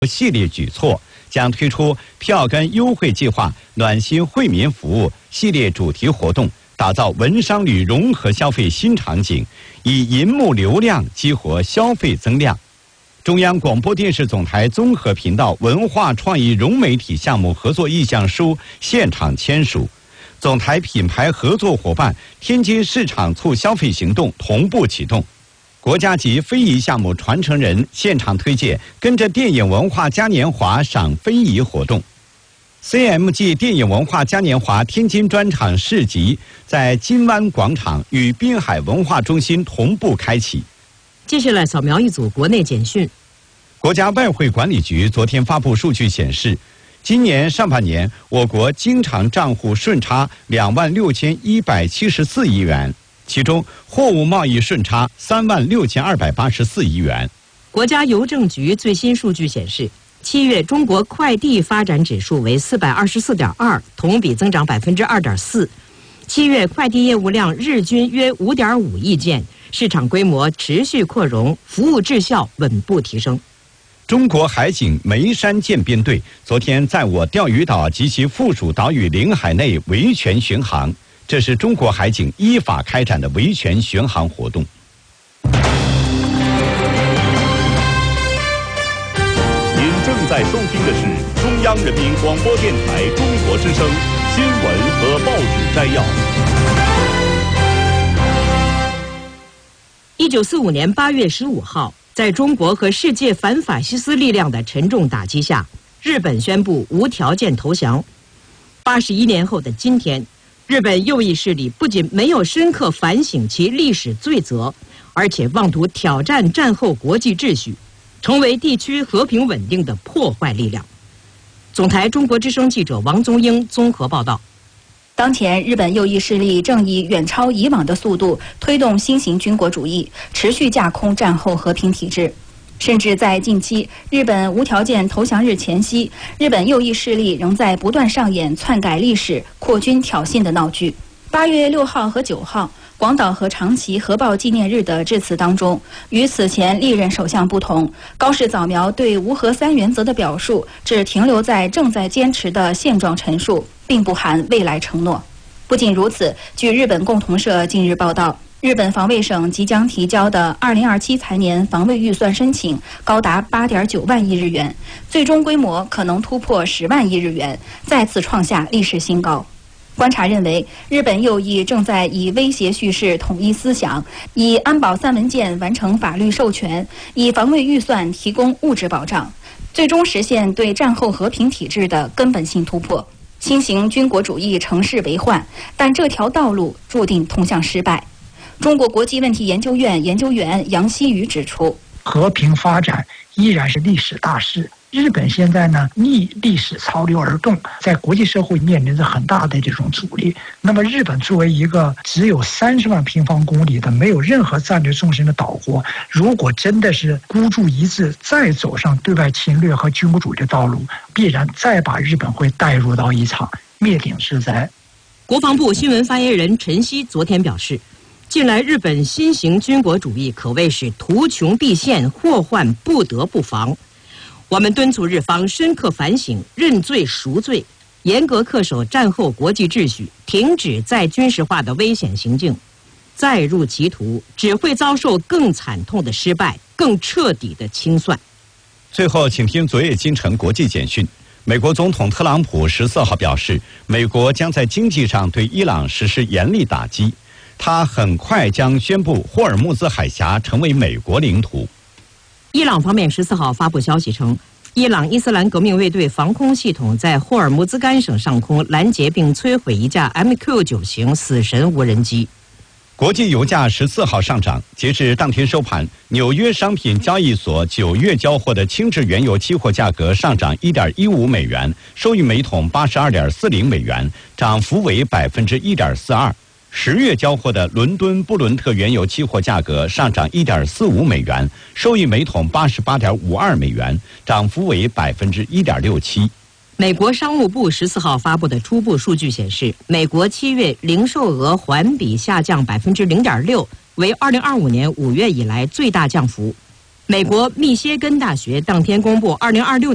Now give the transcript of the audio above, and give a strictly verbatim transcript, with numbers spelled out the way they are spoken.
系列举措，将推出票根优惠计划、暖心惠民服务系列主题活动，打造文商旅融合消费新场景，以银幕流量激活消费增量。中央广播电视总台综合频道文化创意融媒体项目合作意向书现场签署，总台品牌合作伙伴天津市场促消费行动同步启动。国家级非遗项目传承人现场推介跟着电影文化嘉年华赏非遗活动。C M G 电影文化嘉年华天津专场市集在金湾广场与滨海文化中心同步开启。 接下来扫描一组国内简讯。 国家外汇管理局昨天发布数据显示，今年上半年我国经常账户顺差两万六千一百七十四亿元。其中，货物贸易顺差三万六千二百八十四亿元。 国家邮政局最新数据显示，七月中国快递发展指数为四百二十四点二，同比增长百分之二点四。七月快递业务量日均约五点五亿件，市场规模持续扩容，服务质效稳步提升。 中国海警眉山舰编队昨天在我钓鱼岛及其附属岛屿领海内维权巡航。这是中国海警依法开展的维权巡航活动。 您正在收听的是中央人民广播电台中国之声新闻和报纸摘要。 一九四五年八月十五号，在中国和世界反法西斯力量的沉重打击下，日本宣布无条件投降。八十一年后的今天，日本右翼势力不仅没有深刻反省其历史罪责，而且妄图挑战战后国际秩序，成为地区和平稳定的破坏力量。总台中国之声记者王宗英综合报道。 当前，日本右翼势力正以远超以往的速度推动新型军国主义，持续架空战后和平体制。甚至在近期日本无条件投降日前夕，日本右翼势力仍在不断上演篡改历史、扩军挑衅的闹剧。八月六号和九号，广岛和长崎核爆纪念日的致辞当中，与此前历任首相不同，高市早苗对无核三原则的表述只停留在正在坚持的现状陈述，并不含未来承诺。不仅如此，据日本共同社近日报道，日本防卫省即将提交的二零二七财年防卫预算申请高达八点九万亿日元，最终规模可能突破十万亿日元，再次创下历史新高。观察认为，日本右翼正在以威胁叙事统一思想，以安保三文件完成法律授权，以防卫预算提供物质保障，最终实现对战后和平体制的根本性突破。新型军国主义乘势为患，但这条道路注定通向失败。中国国际问题研究院研究员杨希宇指出， 和平发展依然是历史大势。日本现在呢逆历史潮流而动，在国际社会面临着很大的这种阻力。那么日本作为一个只有三十万平方公里的没有任何战略重心的岛国，如果真的是孤注一掷，再走上对外侵略和军国主义的道路，必然再把日本会带入到一场灭顶之灾。 国防部新闻发言人陈希昨天表示，近来日本新型军国主义可谓是图穷匕现，祸患不得不防。我们敦促日方深刻反省，认罪赎罪，严格恪守战后国际秩序，停止再军事化的危险行径。再入歧途，只会遭受更惨痛的失败，更彻底的清算。 最后，请听昨夜今晨国际简讯。美国总统特朗普十四号表示，美国将在经济上对伊朗实施严厉打击。他很快将宣布霍尔木兹海峡成为美国领土。 伊朗方面十四号发布消息称，伊朗伊斯兰革命卫队防空系统在霍尔木兹干省上空拦截并摧毁一架 M Q 九 型死神无人机。 国际油价十四号上涨，截至当天收盘，纽约商品交易所九月交货的轻质原油期货价格上涨 一点一五美元，收于每桶八十二点四零美元，涨幅为百分之一点四二。十月交货的伦敦布伦特原油期货价格上涨 一点四五美元，收益每桶八十八点五二美元，涨幅为百分之一点六七。 美国商务部十四号发布的初步数据显示，美国七月零售额环比下降百分之零点六，为二零二五年五月以来最大降幅。美国密歇根大学当天公布二零二六